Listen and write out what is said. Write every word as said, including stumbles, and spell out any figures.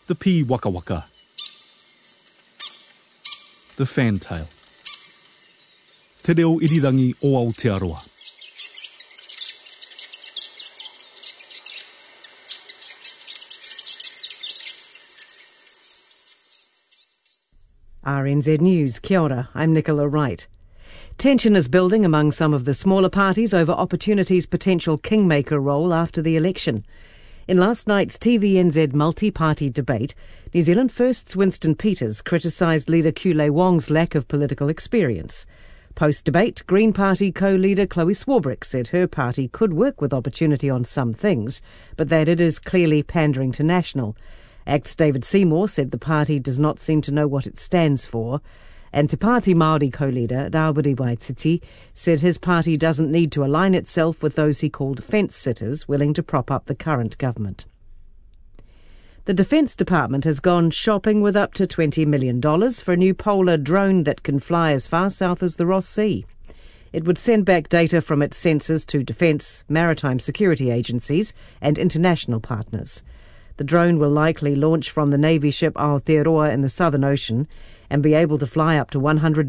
The P Waka Waka. The Fantail. Te reo irirangi o Aotearoa. R N Z News, kia ora, I'm Nicola Wright. Tension is building among some of the smaller parties over Opportunity's potential kingmaker role after the election. In last night's T V N Z multi-party debate, New Zealand First's Winston Peters criticised leader Kule Wong's lack of political experience. Post-debate, Green Party co-leader Chloe Swarbrick said her party could work with Opportunity on some things, but that it is clearly pandering to National. Act's David Seymour said the party does not seem to know what it stands for, and Te Pāti Māori co-leader Rawiri Waititi said his party doesn't need to align itself with those he called fence-sitters willing to prop up the current government. The Defence Department has gone shopping with up to twenty million dollars for a new polar drone that can fly as far south as the Ross Sea. It would send back data from its sensors to defence, maritime security agencies and international partners. The drone will likely launch from the Navy ship Aotearoa in the Southern Ocean and be able to fly up to one hundred